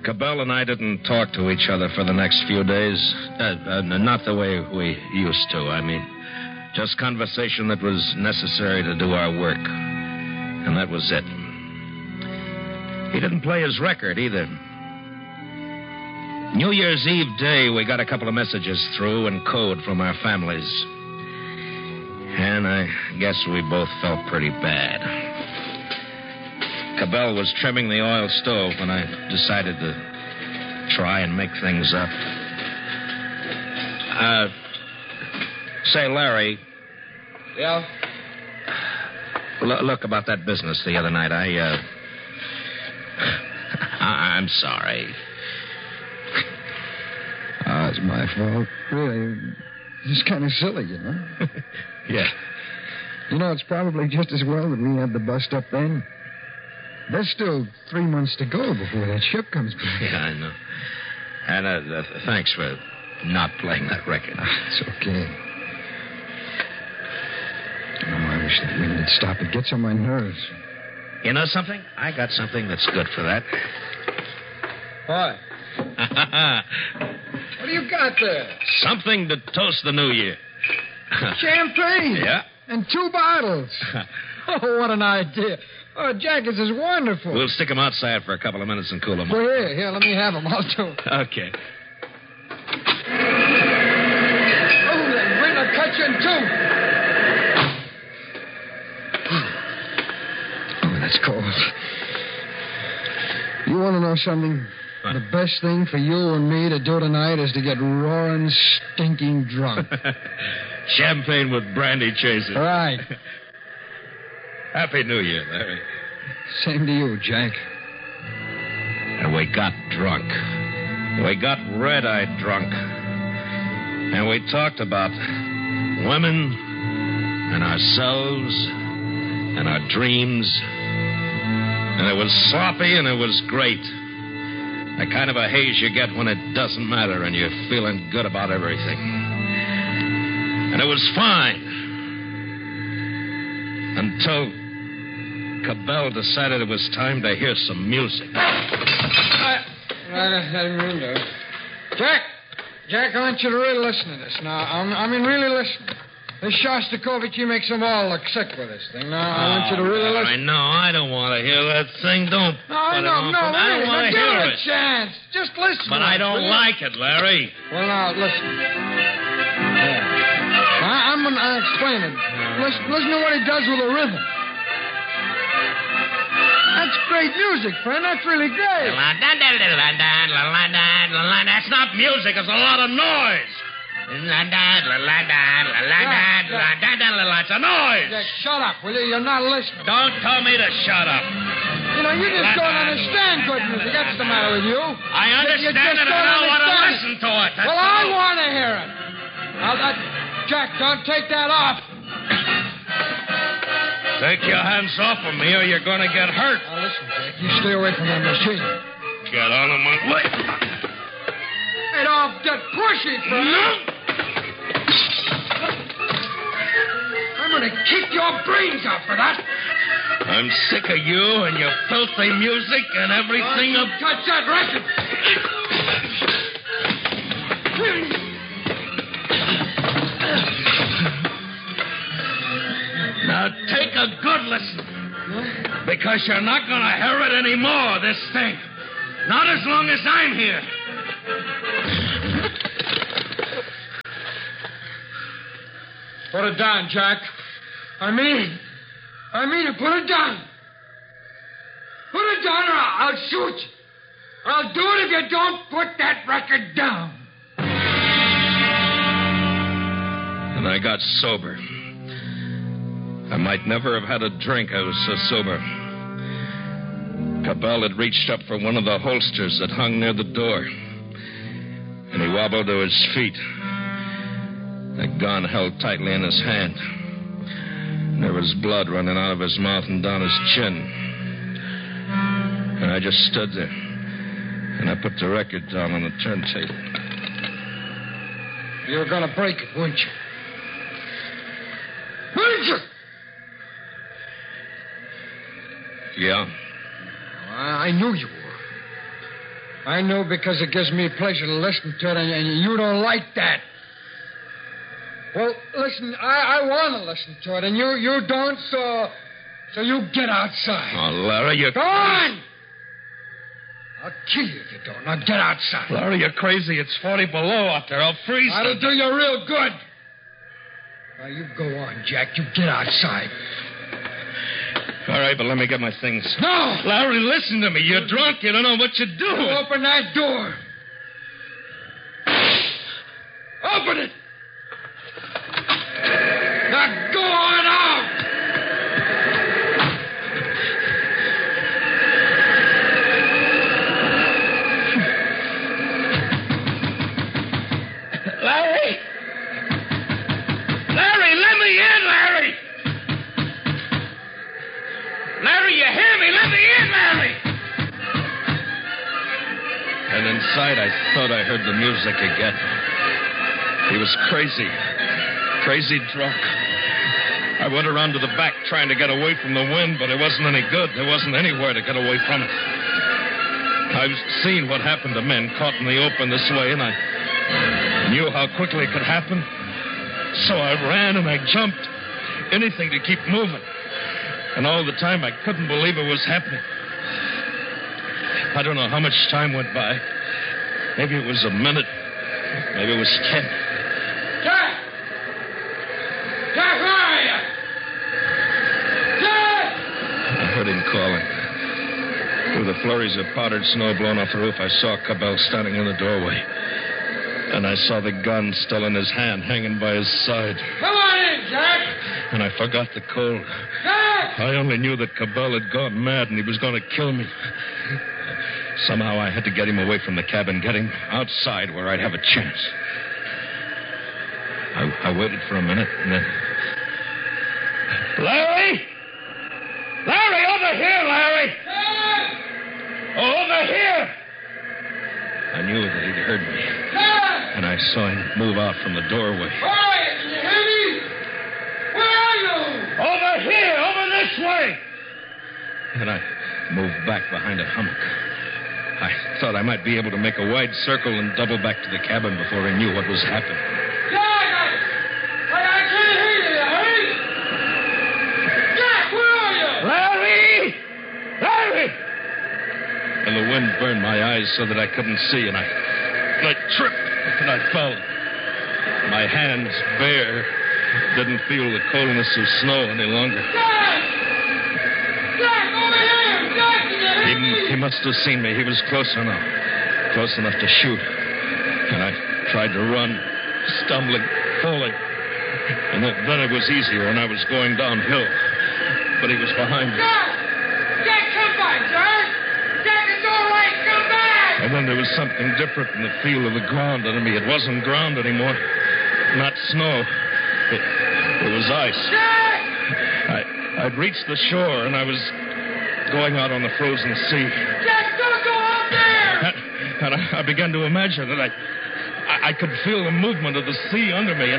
Cabell and I didn't talk to each other for the next few days. Not the way we used to, I mean. Just conversation that was necessary to do our work. And that was it. He didn't play his record either. New Year's Eve day, we got a couple of messages through in code from our families. And I guess we both felt pretty bad. Cabell was trimming the oil stove when I decided to try and make things up. Say, Larry. Yeah? Look, about that business the other night, I'm sorry. It's my fault. Really. It's kind of silly, you know? Yeah. You know, it's probably just as well that we had the bust up then. There's still 3 months to go before that ship comes back. Yeah, I know. And thanks for not playing that record. It's okay. Oh, I wish that wind would stop. It gets on my nerves. You know something? I got something that's good for that. What? What do you got there? Something to toast the new year. Champagne? Yeah. And 2 bottles. Oh, what an idea. Oh, Jack, this is wonderful. We'll stick them outside for a couple of minutes and cool them Well, off. here, let me have them. I'll do it. Okay. Oh, that wind will cut you in two. Oh, that's cold. You want to know something? What? The best thing for you and me to do tonight is to get roaring, stinking drunk. Champagne with brandy chaser. Right. Happy New Year, Larry. Same to you, Jack. And we got drunk. We got red-eyed drunk. And we talked about women and ourselves and our dreams. And it was sloppy and it was great. The kind of a haze you get when it doesn't matter and you're feeling good about everything. And it was fine. Until Cabell decided it was time to hear some music. I didn't mean to. Jack, I want you to really listen to this. Now, I mean, really listen. This Shostakovich, he makes them all look sick with this thing. Now, I want you to really listen. I don't want to hear that thing. Don't. No, I don't want to give hear it it. a chance. Just listen. But I don't like it, Larry. Well, now, listen. Yeah. I'm going to explain it. Listen to what he does with the rhythm. That's great music, friend. That's really great. That's not music. It's a lot of noise. It's a noise. Jack, shut up, will you? You're not listening. Don't tell me to shut up. You know, you just don't understand good music. That's the matter with you. I understand it. I don't want to listen to it. Well, I want to hear it. Now, Jack, don't take that off. Take your hands off of me or you're going to get hurt. Now, listen, Jack. You stay away from that machine. Get out of my way. Hey, don't get pushy, friend. I'm going to kick your brains out for that. I'm sick of you and your filthy music and everything. Don't touch that record. Now take a good listen. Because you're not going to hear it anymore, this thing. Not as long as I'm here. Put it down, Jack. I mean it. Put it down. Put it down or I'll shoot you. I'll do it if you don't put that record down. And I got sober. I might never have had a drink. I was so sober. Cabell had reached up for one of the holsters that hung near the door. And he wobbled to his feet. The gun held tightly in his hand. There was blood running out of his mouth and down his chin. And I just stood there. And I put the record down on the turntable. You were going to break it, weren't you? Weren't you? Yeah. I knew you were. I know because it gives me pleasure to listen to it, and you don't like that. Well, listen, I want to listen to it, and you don't, so you get outside. Oh, Larry, you're... Go on! I'll kill you if you don't. Now get outside. Larry, you're crazy. It's 40 below out there. I'll freeze. That'll do you real good. Now, you go on, Jack. You get outside. All right, but let me get my things. No! Larry, listen to me. You're drunk. You don't know what you're doing. Open that door. Open it! Now go on out! Larry! Larry, let me in, Larry! Larry, you hear me? Let me in, Larry! And inside, I thought I heard the music again. He was crazy. Crazy drunk. I went around to the back trying to get away from the wind, but it wasn't any good. There wasn't anywhere to get away from it. I've seen what happened to men caught in the open this way, and I knew how quickly it could happen. So I ran and I jumped. Anything to keep moving. And all the time, I couldn't believe it was happening. I don't know how much time went by. Maybe it was a minute. Maybe it was 10. Jack! Jack, where are you? Jack! I heard him calling. Through the flurries of powdered snow blown off the roof, I saw Cabell standing in the doorway. And I saw the gun still in his hand, hanging by his side. Come on in, Jack! And I forgot the cold. Jack! I only knew that Cabell had gone mad and he was going to kill me. Somehow I had to get him away from the cabin, get him outside where I'd have a chance. I waited for a minute, and then... Larry! Larry, over here, Larry! Jack! Over here! I knew that he'd heard me, Jack! and I saw him move out from the doorway. Where are you? Can you hear me? Where are you? Over here! Over this way! And I moved back behind a hummock. I thought I might be able to make a wide circle and double back to the cabin before he knew what was happening. Jack, I can't hear you, Larry. Jack, where are you? Larry! Larry! And the wind burned my eyes so that I couldn't see, and I tripped and I fell. My hands bare, didn't feel the coldness of snow any longer. Jack! Jack, over here! Jack, can you hear me? He must have seen me. He was close enough to shoot. And I tried to run, stumbling, falling. And then it was easier when I was going downhill. But he was behind me. Jack! Jack, come back, Jack! Jack, it's all right. Come back! And then there was something different in the feel of the ground under me. It wasn't ground anymore. Not snow. It was ice. Jack! I'd reached the shore, and I was going out on the frozen sea. Jack, don't go up there! And I began to imagine that I could feel the movement of the sea under me, and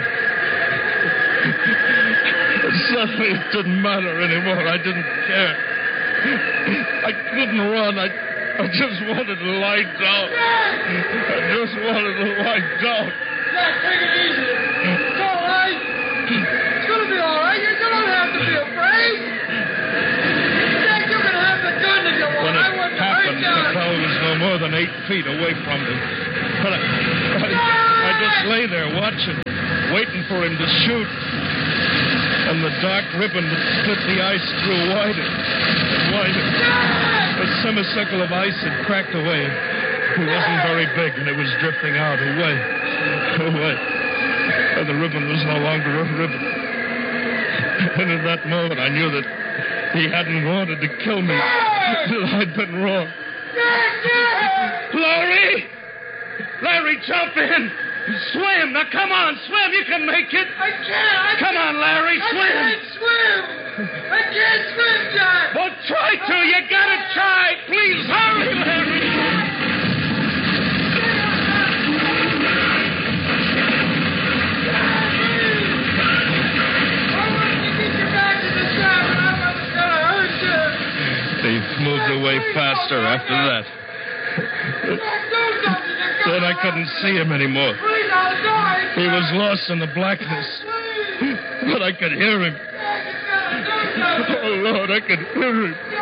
suddenly it didn't matter anymore. I didn't care. I couldn't run. I just wanted to lie down. Jack! I just wanted to lie down. Jack, take it easy. It's all right. It's going to be all right. You don't have to be afraid. Jack, you can have the gun if you want. When I it wouldn't happened, hurt you. the fellow was no more than 8 feet away from me. But I just lay there watching, waiting for him to shoot. And the dark ribbon that split the ice grew wider and wider. A semicircle of ice had cracked away. It wasn't very big, and it was drifting out away. And the ribbon was no longer a ribbon. And at that moment, I knew that he hadn't wanted to kill me. That I'd been wrong. Larry! Larry, jump in! Swim! Now, come on, swim! You can make it! I can't! Come on, Larry, swim! I can't swim! I can't swim, Jack! Well, try to! You gotta try! Please, hurry, Larry! They moved away faster after that. Then I couldn't see him anymore. Please, I'll die. He was lost in the blackness. But I could hear him. Oh, Lord, I could hear him.